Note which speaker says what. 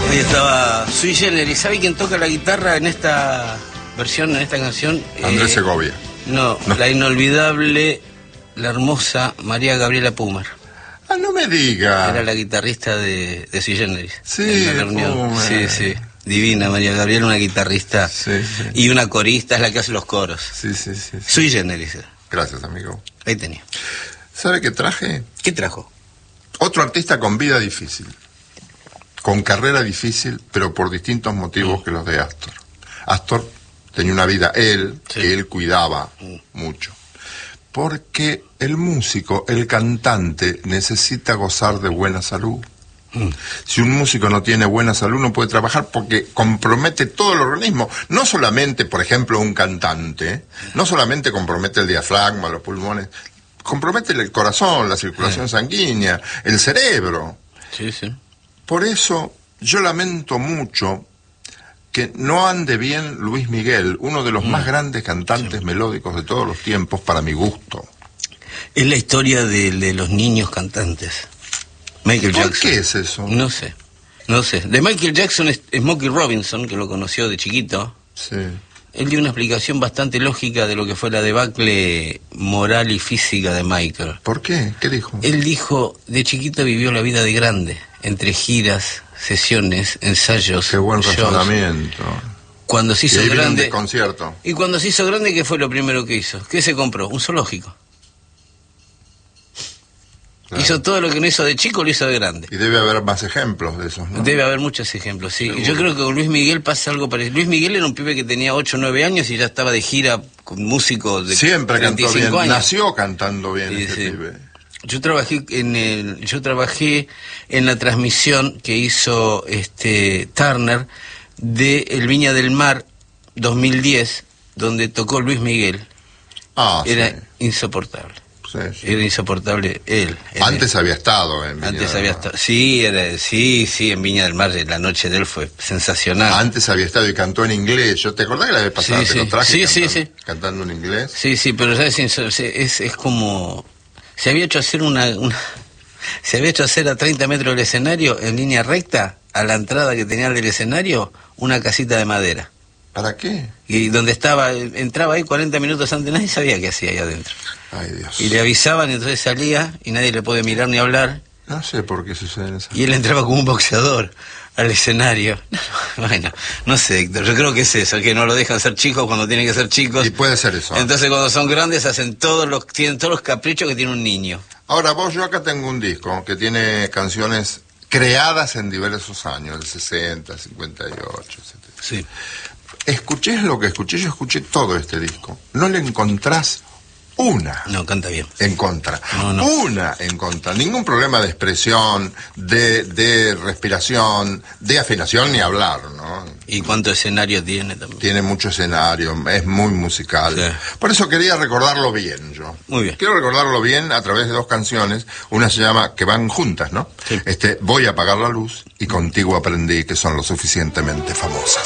Speaker 1: Ahí estaba Sui Generis. ¿Sabe quién toca la guitarra en esta versión, en esta canción?
Speaker 2: Andrés Segovia.
Speaker 1: No, la inolvidable, la hermosa María Gabriela Pumer.
Speaker 2: Ah, no me diga.
Speaker 1: Era la guitarrista de Sui Generis.
Speaker 2: Sí,
Speaker 1: en la reunión. Sí. Divina María Gabriela, una guitarrista y una corista, es la que hace los coros.
Speaker 2: Sí.
Speaker 1: Sui Generis.
Speaker 2: Gracias, amigo.
Speaker 1: Ahí tenía.
Speaker 2: ¿Sabe qué traje?
Speaker 1: ¿Qué trajo?
Speaker 2: Otro artista con vida difícil, con carrera difícil, pero por distintos motivos que los de Astor. Astor tenía una vida, que él cuidaba mucho. Porque el músico, el cantante, necesita gozar de buena salud. Si un músico no tiene buena salud no puede trabajar porque compromete todo el organismo. No solamente, por ejemplo, un cantante, no solamente compromete el diafragma, los pulmones, compromete el corazón, la circulación sanguínea, el cerebro.
Speaker 1: Sí.
Speaker 2: Por eso yo lamento mucho que no ande bien Luis Miguel, uno de los más grandes cantantes melódicos de todos los tiempos, para mi gusto.
Speaker 1: Es la historia de los niños cantantes. Michael Jackson.
Speaker 2: ¿Por qué es eso?
Speaker 1: No sé. De Michael Jackson es Smokey Robinson, que lo conoció de chiquito.
Speaker 2: Sí.
Speaker 1: Él dio una explicación bastante lógica de lo que fue la debacle moral y física de Michael.
Speaker 2: ¿Por qué? ¿Qué dijo?
Speaker 1: Él dijo, de chiquito vivió la vida de grande, entre giras, sesiones, ensayos.
Speaker 2: Qué buen
Speaker 1: shows.
Speaker 2: razonamiento.
Speaker 1: Cuando se hizo grande.
Speaker 2: Concierto.
Speaker 1: Y cuando se hizo grande, ¿qué fue lo primero que hizo? ¿Qué se compró? Un zoológico. Claro. Hizo todo lo que no hizo de chico, lo hizo de grande.
Speaker 2: Y debe haber más ejemplos de esos, ¿no?
Speaker 1: Debe haber muchos ejemplos, sí.
Speaker 2: Seguro.
Speaker 1: Yo creo que con Luis Miguel pasa algo parecido. Luis Miguel era un pibe que tenía 8 o 9 años y ya estaba de gira con músicos de
Speaker 2: siempre
Speaker 1: 35
Speaker 2: cantó bien,
Speaker 1: años.
Speaker 2: nació cantando bien este pibe.
Speaker 1: Yo trabajé en la transmisión que hizo Turner de El Viña del Mar 2010, donde tocó Luis Miguel. Era insoportable. Sí. Era insoportable él.
Speaker 2: Antes había estado en Viña
Speaker 1: del Mar. Sí, en Viña del Mar, la noche de él fue sensacional.
Speaker 2: Antes había estado y cantó en inglés. ¿Te acordás que la vez pasada te lo traje cantando en inglés?
Speaker 1: Sí, pero es como... Se había hecho hacer a 30 metros del escenario, en línea recta, a la entrada que tenía del escenario, una casita de madera.
Speaker 2: ¿Para qué?
Speaker 1: Y donde entraba ahí 40 minutos antes, nadie sabía qué hacía ahí adentro.
Speaker 2: Ay, Dios.
Speaker 1: Y le avisaban y entonces salía y nadie le puede mirar ni hablar.
Speaker 2: No sé por qué sucede eso.
Speaker 1: Y él entraba como un boxeador al escenario. Bueno, no sé, Héctor, yo creo que es eso, que no lo dejan ser chicos cuando tienen que ser chicos.
Speaker 2: Y puede ser eso.
Speaker 1: Entonces cuando son grandes tienen todos los caprichos que tiene un niño.
Speaker 2: Ahora yo acá tengo un disco que tiene canciones creadas en diversos años, el 60, 58, etc.
Speaker 1: Sí.
Speaker 2: Escuché lo que escuché, yo escuché todo este disco. No le encontrás una.
Speaker 1: No, canta bien.
Speaker 2: En contra.
Speaker 1: No.
Speaker 2: Una en contra. Ningún problema de expresión, de respiración, de afinación, ni hablar, ¿no?
Speaker 1: ¿Y cuánto escenario tiene también?
Speaker 2: Tiene mucho escenario, es muy musical. Sí. Por eso quería recordarlo bien yo.
Speaker 1: Muy bien.
Speaker 2: Quiero recordarlo bien a través de 2 canciones. Una se llama, que van juntas, ¿no?
Speaker 1: Sí.
Speaker 2: Voy a apagar la luz y Contigo aprendí, que son lo suficientemente famosas.